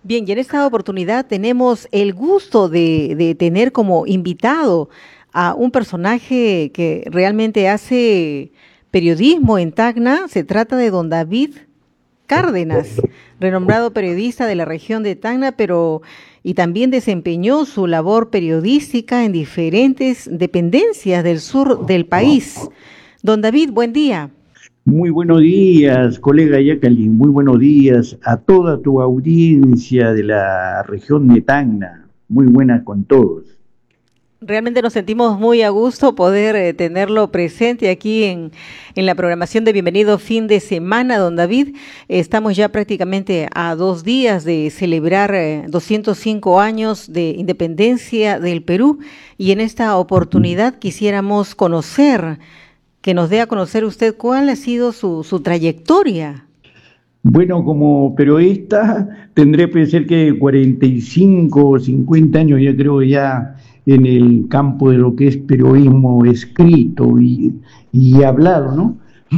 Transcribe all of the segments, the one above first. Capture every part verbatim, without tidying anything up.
Bien, y en esta oportunidad tenemos el gusto de, de tener como invitado a un personaje que realmente hace periodismo en Tacna. Se trata de don David Cárdenas, renombrado periodista de la región de Tacna, pero y también desempeñó su labor periodística en diferentes dependencias del sur del país. Don David, buen día. Muy buenos días, colega Jacqueline, muy buenos días a toda tu audiencia de la región de Tacna, muy buena con todos. Realmente nos sentimos muy a gusto poder eh, tenerlo presente aquí en, en la programación de Bienvenido Fin de Semana, don David. Eh, estamos ya prácticamente a dos días de celebrar eh, doscientos cinco años de independencia del Perú, y en esta oportunidad quisiéramos conocer, que nos dé a conocer usted cuál ha sido su, su trayectoria. Bueno, como periodista tendré que ser que cuarenta y cinco o cincuenta años, ya creo, ya en el campo de lo que es periodismo escrito y, y hablado, ¿no?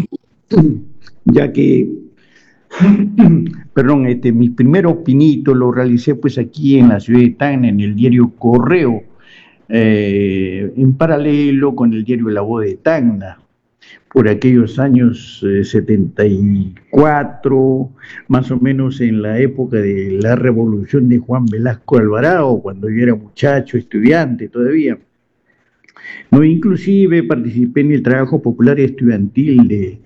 Ya que, perdón, este, mis primeros pinitos los realicé pues aquí en la ciudad de Tacna, en el diario Correo, eh, en paralelo con el diario La Voz de Tacna, por aquellos años eh, setenta y cuatro, más o menos en la época de la revolución de Juan Velasco Alvarado, cuando yo era muchacho, estudiante todavía. No, inclusive participé en el trabajo popular estudiantil de,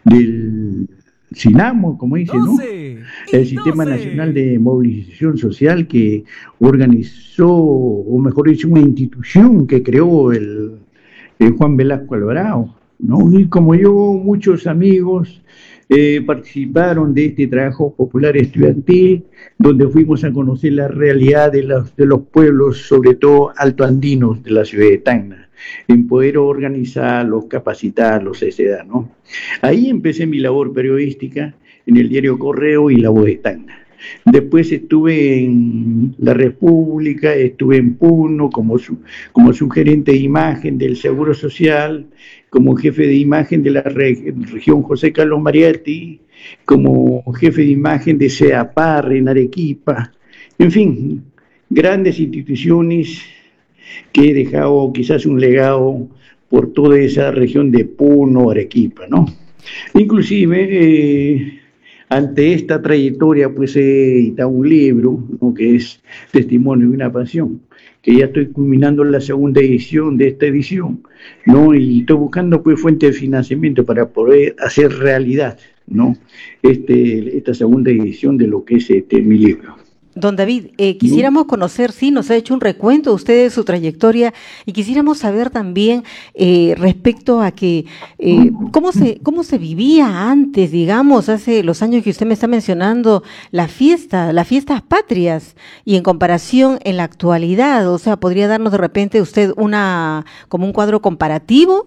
del SINAMO, como dice, ¿no? El Sistema Nacional de Movilización Social, que organizó, o mejor dicho, una institución que creó el, el Juan Velasco Alvarado, ¿no? Y como yo, muchos amigos eh, participaron de este trabajo popular estudiantil, donde fuimos a conocer la realidad de los, de los pueblos, sobre todo altoandinos de la ciudad de Tacna, en poder organizarlos, capacitarlos, etcétera, ¿no? Ahí empecé mi labor periodística en el diario Correo y La Voz de Tacna. Después estuve en La República, estuve en Puno como, su, como subgerente de imagen del Seguro Social, como jefe de imagen de la re, región José Carlos Mariatti, como jefe de imagen de CEAPAR en Arequipa, en fin, grandes instituciones que he dejado quizás un legado por toda esa región de Puno, Arequipa, ¿no? Inclusive, eh, ante esta trayectoria, pues he editado un libro, ¿no?, que es Testimonio de una Pasión, que ya estoy culminando la segunda edición de esta edición, ¿no? Y estoy buscando pues fuente de financiamiento para poder hacer realidad, ¿no?, este, esta segunda edición de lo que es este, mi libro. Don David, eh, quisiéramos conocer, sí, nos ha hecho un recuento usted de su trayectoria, y quisiéramos saber también eh, respecto a que eh, cómo se cómo se vivía antes, digamos, hace los años que usted me está mencionando, la fiesta, las fiestas patrias, y en comparación en la actualidad. O sea, ¿podría darnos de repente usted una como un cuadro comparativo?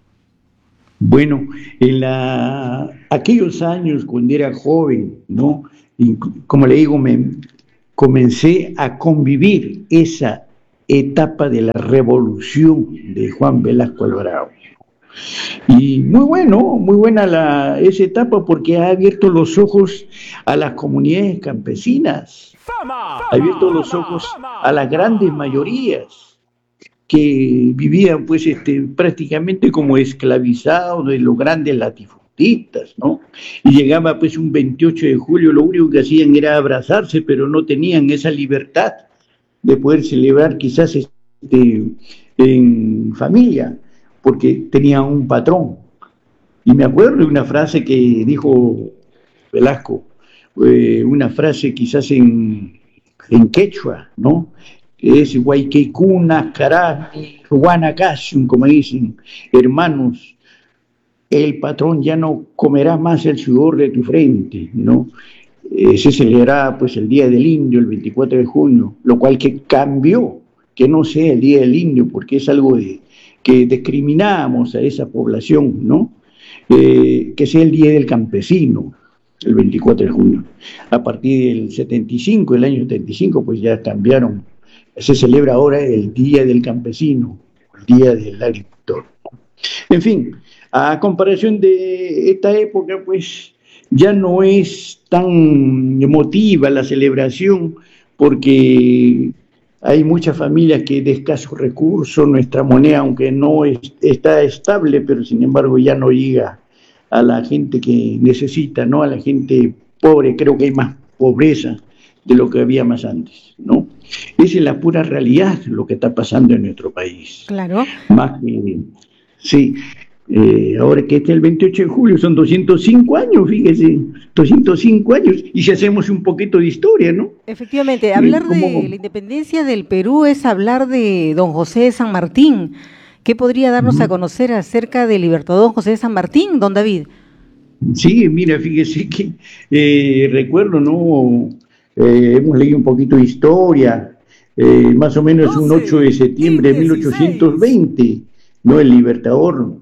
Bueno, en la, aquellos años cuando era joven, ¿no? Y como le digo, me comencé a convivir esa etapa de la revolución de Juan Velasco Alvarado. Y muy bueno, muy buena la, esa etapa, porque ha abierto los ojos a las comunidades campesinas, ha abierto los ojos a las grandes mayorías que vivían pues este, prácticamente como esclavizados de los grandes latifundistas, ¿no? Y llegaba pues un veintiocho de julio, lo único que hacían era abrazarse, pero no tenían esa libertad de poder celebrar quizás este, en familia, porque tenían un patrón. Y me acuerdo de una frase que dijo Velasco, eh, una frase quizás en, en quechua, ¿no?, que es Guayquecuna, Carani, Guanacasium, como dicen, hermanos, el patrón ya no comerá más el sudor de tu frente, ¿no? Eh, se celebraba pues el Día del Indio, el veinticuatro de junio, lo cual que cambió, que no sea el Día del Indio, porque es algo de, que discriminamos a esa población, ¿no? Eh, que sea el Día del Campesino, el veinticuatro de junio. A partir del setenta y cinco, el año setenta y cinco, pues ya cambiaron. Se celebra ahora el Día del Campesino, el Día del Agricultor. En fin, a comparación de esta época, pues ya no es tan emotiva la celebración porque hay muchas familias que de escasos recursos, nuestra moneda, aunque no es, está estable, pero sin embargo ya no llega a la gente que necesita, ¿no? A la gente pobre, creo que hay más pobreza de lo que había más antes, ¿no? Esa es la pura realidad, lo que está pasando en nuestro país. Claro. Más que, sí, eh, ahora que este es el veintiocho de julio, son doscientos cinco años, fíjese, doscientos cinco años, y si hacemos un poquito de historia, ¿no? Efectivamente, hablar ¿Cómo? de la independencia del Perú es hablar de don José de San Martín. ¿Qué podría darnos a conocer acerca del libertador don José de San Martín, don David? Sí, mira, fíjese que eh, recuerdo, ¿no? Eh, hemos leído un poquito de historia, eh, más o menos un ocho de septiembre de mil ochocientos veinte, ¿no? El libertador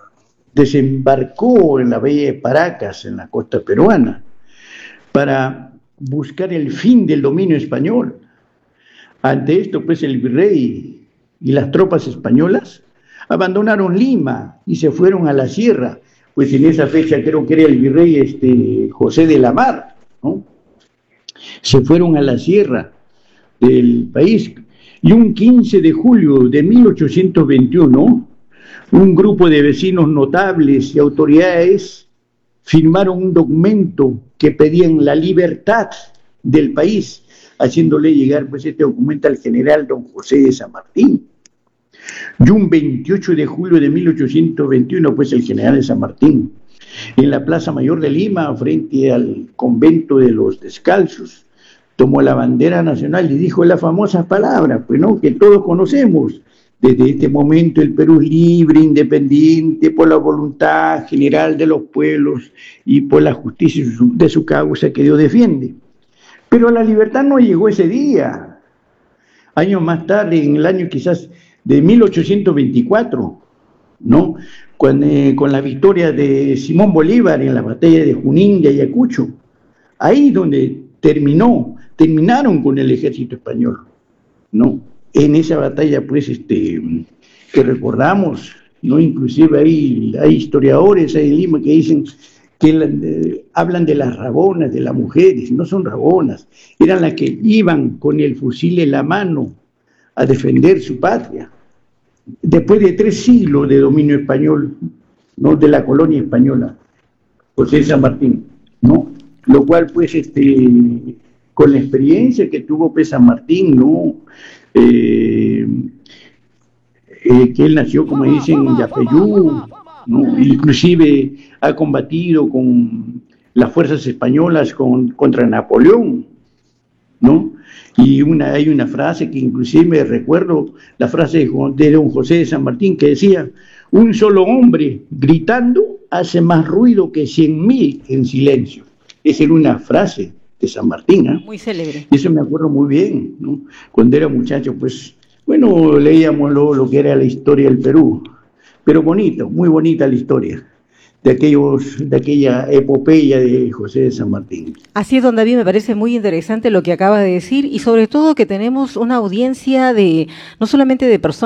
desembarcó en la bahía de Paracas, en la costa peruana, para buscar el fin del dominio español. Ante esto, pues el virrey y las tropas españolas abandonaron Lima y se fueron a la sierra, pues en esa fecha creo que era el virrey este, José de la Mar, ¿no? Se fueron a la sierra del país y un quince de julio de mil ochocientos veintiuno, un grupo de vecinos notables y autoridades firmaron un documento que pedían la libertad del país, haciéndole llegar pues este documento al general don José de San Martín. Y un veintiocho de julio de mil ochocientos veintiuno, pues el general de San Martín, en la Plaza Mayor de Lima, frente al convento de los Descalzos, tomó la bandera nacional y dijo las famosas palabras, pues no, que todos conocemos. Desde este momento el Perú es libre, independiente, por la voluntad general de los pueblos y por la justicia de su causa que Dios defiende. Pero la libertad no llegó ese día. Años más tarde, en el año quizás de mil ochocientos veinticuatro, ¿no? Con, eh, con la victoria de Simón Bolívar en la batalla de Junín y Ayacucho. Ahí donde terminó, terminaron con el ejército español, ¿no? En esa batalla, pues, este, que recordamos, ¿no? Inclusive hay, hay historiadores ahí en Lima que dicen que la, eh, hablan de las rabonas, de las mujeres, no son rabonas, eran las que iban con el fusil en la mano a defender su patria. Después de tres siglos de dominio español, ¿no? De la colonia española, José San Martín, ¿no? Lo cual, pues, este, con la experiencia que tuvo pues, San Martín, ¿no? Eh, eh, que él nació, como dicen, en Yapeyú, ¿no? Inclusive ha combatido con las fuerzas españolas con, contra Napoleón, ¿no? Y una, hay una frase que inclusive me recuerdo, la frase de, de don José de San Martín, que decía, un solo hombre gritando hace más ruido que cien mil en silencio. Esa era una frase de San Martín, ¿eh? Muy célebre. Y eso me acuerdo muy bien, ¿no? Cuando era muchacho, pues, bueno, leíamos lo, lo que era la historia del Perú, pero bonito, muy bonita la historia de aquellos, de aquella epopeya de José de San Martín. Así es, don David, me parece muy interesante lo que acaba de decir y sobre todo que tenemos una audiencia de, no solamente de personas